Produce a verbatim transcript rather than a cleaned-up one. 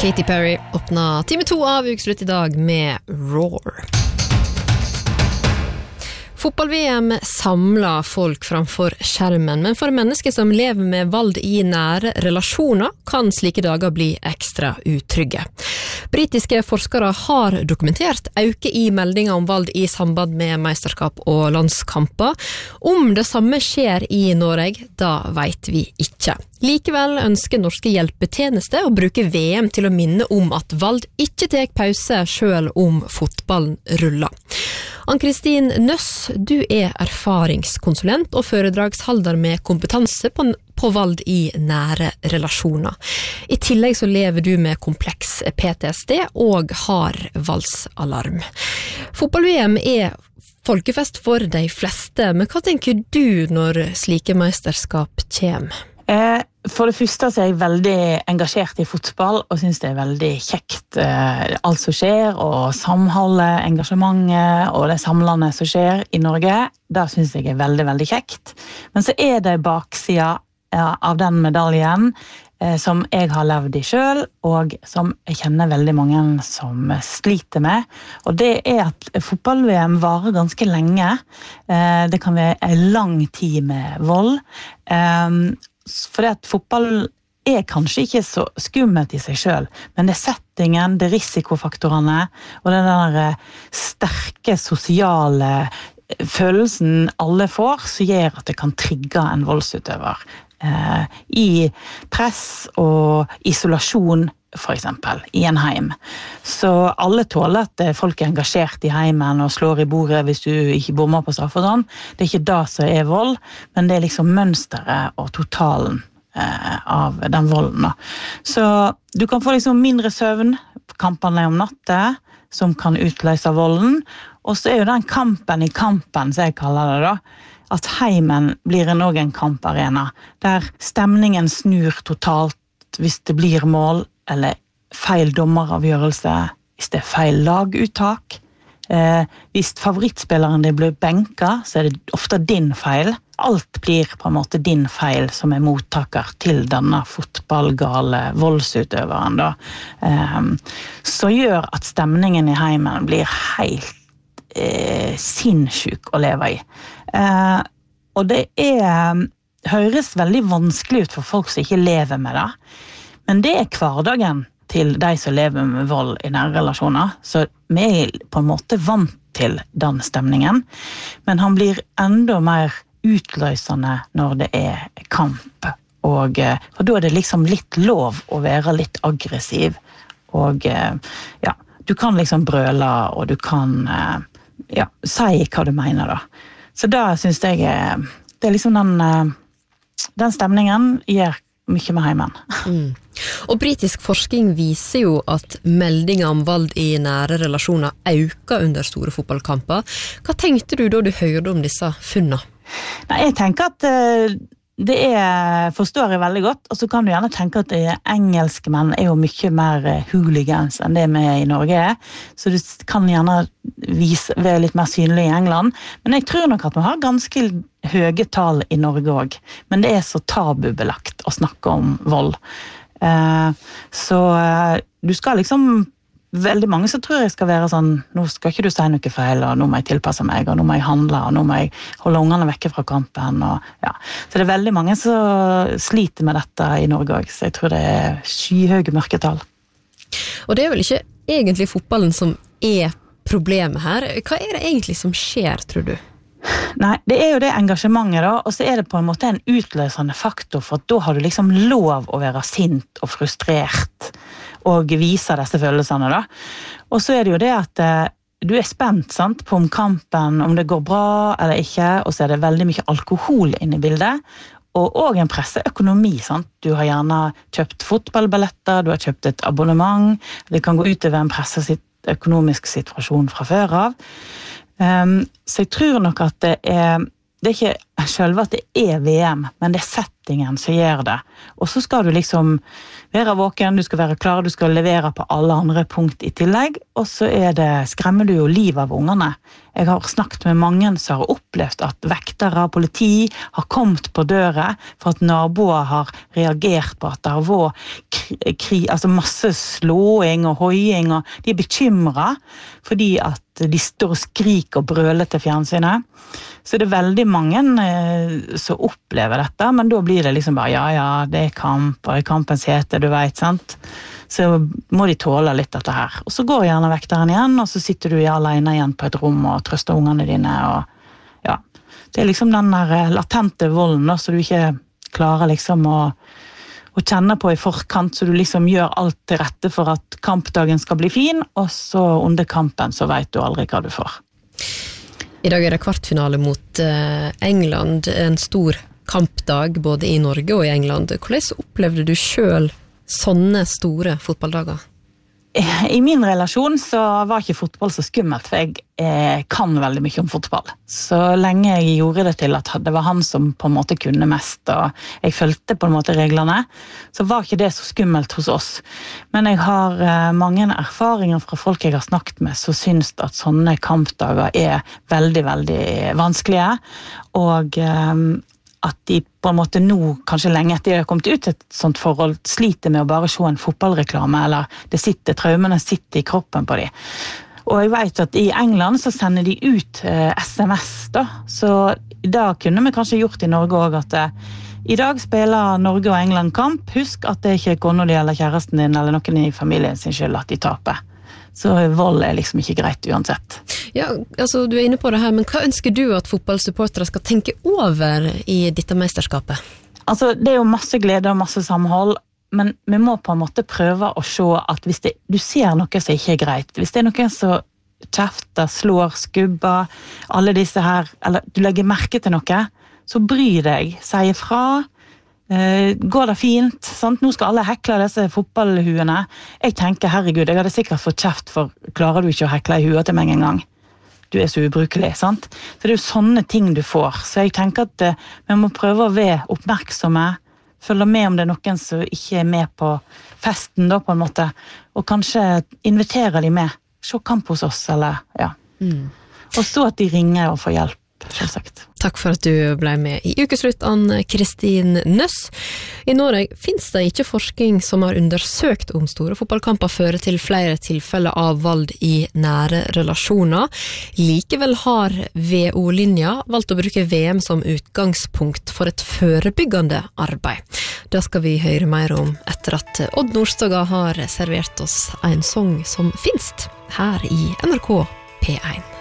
Katy Perry åpna time to av Ukeslutt I dag med Roar. Fotball-V M samler folk framfor skjermen, men for mennesker som lever med vold I nære relasjoner kan slike dager bli ekstra utrygge. Britiske forskere har dokumentert øke I meldinger om vold I samband med mesterskap og landskamper. Om det samme skjer I Norge, da vet vi ikke. Likevel ønsker norske hjelpetjenester å bruke V M til å minne om at vold ikke tar pause selv om fotballen ruller. Ann-Kristin Nøss, du er erfaringskonsulent og foredragsholder med kompetanse på, på vold I nære relasjoner. I tillegg så lever du med kompleks P T S D og har voldsalarm. Fotball-V M er folkefest for de fleste, men hva tenker du når slike mesterskap kommer? Eh, for det første så er jeg veldig engasjert I fotball og synes det er veldig kjekt eh, alt som skjer og samholdet, engasjementet og det samlende som skjer I Norge. Det synes jeg er veldig, veldig kjekt. Men så er det baksida ja, av den medaljen eh, som jeg har levd I selv og som jeg kjenner veldig mange som sliter med. Og det er at fotball-V M varer ganske lenge. Eh, det kan være en lang tid med vold. Eh, For at fotball er kanskje ikke så skummelt I seg selv, men det er settingen, det er risikofaktorene, og den der sterke sosiale følelsen alle får, som gjør at det kan trigge en voldsutøver eh, I press og isolasjon, for eksempel, I en heim. Så alle tåler at folk er engasjert I heimen og slår I bordet hvis du ikke bommer på straff og sånn. Det er ikke det som er vold, men det er liksom mønsteret og totalen eh, av den volden. Så du kan få liksom mindre søvn, kampene om natten, som kan utløse volden, og så er jo den kampen I kampen, som jeg kaller det da, at heimen blir en også en kamparena, der stemningen snur totalt hvis det blir mål, eller feil dommeravgjørelse, hvis det er feil laguttak. Eh, hvis favorittspilleren din blir benka, så er det ofte din feil. Alt blir på en måte din feil som er mottaker til denne fotballgale voldsutøveren. Da. Eh, så gjør at stemningen I heimen blir helt eh, sinnssyk å leve I. Eh, og det er, høres veldig vanskelig ut for folk som ikke lever med det. Men det er hverdagen til de som lever med vold I nære relasjoner, så vi er på en måte vant til den stemningen, men han blir enda mer utløsende når det er kamp, og for da er det liksom litt lov å være litt aggressiv, og ja, du kan liksom brøle, og du kan ja, si hva du mener da. Så da synes jeg, det er liksom den, den stemningen gjør mye med heimen. Mm. Og britisk forskning viser jo at meldinger om vold I nære relasjoner øker under store fotballkamper. Hva tenkte du da du hørte om disse funnene? Nei, jeg tenker at uh, det er, forstår jeg veldig godt, og så kan du gjerne tenke at det engelske menn er jo mye mer hooligans enn det vi I Norge er, så du kan gjerne vise, være litt mer synlig I England, men jeg tror nok at vi har ganske høye tall I Norge også, men det er så tabubelagt å snakke om vold. Uh, så uh, du skal liksom, veldig mange så tror jeg skal være sånn, nå skal ikke du si noe feil, og nå må jeg tilpasse meg, og nå må jeg handle, og nå må jeg holde ungene vekke fra kampen, og ja. Så det er veldig mange som sliter med dette I Norge også, så jeg tror det er skyhøye mørketall. Og det er vel ikke egentlig fotballen som er problemet her. Hva er det egentlig som skjer, tror du? Nei, det er jo det engasjementet da, og så er det på en måte en utløsende faktor, for at da har du liksom lov å være sint og frustrert, og vise disse følelsene da. Og så er det jo det at eh, du er spent sant, på om kampen, om det går bra eller ikke, og så er det veldig mye alkohol inne I bildet, og også en presseøkonomi, sant? Du har gjerne kjøpt fotballballetter, du har kjøpt et abonnement, det kan gå utover en presseøkonomisk situasjon fra før av. Um, så jeg tror nok at det er, det er ikke selv at det er V M, men det er settingen som gjør det. Og så skal du liksom, være våken, du skal være klar, du skal levere på alle andre punkt i tillegg, og så er det, skremmer du jo liv av ungene. Jeg har snakket med mange som har opplevd at vektere, politi har kommet på døra for at naboer har reagert på at det har vært kri, altså masse slåing og hoiing, og de er bekymret fordi at de står og skriker og brøler til fjernsynet. Så det er veldig mange eh, som opplever dette, men da blir det liksom bare, ja, ja, det er kamp, og i kampens hete, du vet, sant? Så må de tåle litt dette her. Og så går gjerne vekteren igjen, og så sitter du alene igjen på et rom og trøster ungene dine, og ja. Det er liksom den der latente volden, så du ikke klarer liksom å, å kjenne på i forkant, så du liksom gjør alt til rette for at kampdagen skal bli fin, og så under kampen så vet du aldri hva du får. I dag er det kvartfinale mot England, en stor kampdag både i Norge og i England. Hvordan opplevde du selv sånne store fotballdager? I min relasjon så var ikke fotball så skummelt, for jeg eh, kan veldig mye om fotball. Så lenge jeg gjorde det til at det var han som på en måte kunne mest, og jeg følte på en måte reglene, så var ikke det så skummelt hos oss. Men jeg har eh, mange erfaringer fra folk jeg har snakket med, som synes at sånne kampdager er veldig, veldig vanskelige, og eh, at de på en måte nå, kanskje lenge etter de har kommet ut et sånt forhold, sliter med å bare se en fotballreklame, eller det sitter, traumene sitter i kroppen på de. Og jeg vet at i England så sender de ut eh, S M S da, så da kunne vi kanskje gjort i Norge også at eh, i dag spiller Norge og England kamp, husk at det ikke er kona di eller kjæresten din eller noen i familien sin skyld at de taper. Så vold er liksom ikke greit uansett. Ja, altså du er inne på det her, men hva ønsker du at fotballsupportere skal tenke over i dette mesterskapet? Altså, det er jo masse glede og masse samhold, men vi må på en måte prøve å se at hvis det, du ser noe som ikke er greit, hvis det er noen som kjefter, slår, skubber, alle disse her, eller du legger merke til noe, så bry deg, si ifra. Uh, går det fint, sant? Nå skal alle hekle disse fotballhuene. Jeg tenker, herregud, jeg hadde sikkert fått kjeft for klarer du ikke å hekle i huet til meg en gang? Du er så ubrukelig, sant? Så det er jo sånne ting du får. Så jeg tenker at uh, vi må prøve å være oppmerksomme, følge med om det er noen som ikke er med på festen da, på en måte, og kanskje invitere de med. Se kamp hos oss, eller ja. Mm. Og så at de ringer og får hjelp. Selvsagt. Takk for at du ble med i Ukeslutt, Ann-Kristin Nøss. I Norge finnes det ikke forskning som har undersøkt om store fotballkamper fører til flere tilfeller av vold i nære relasjoner. Likevel har V O-linja valgt å bruke V M som utgangspunkt for et forebyggende arbeid. Det skal vi høre mer om etter at Odd Nordstoga har servert oss en sang som finnes her i N R K P en.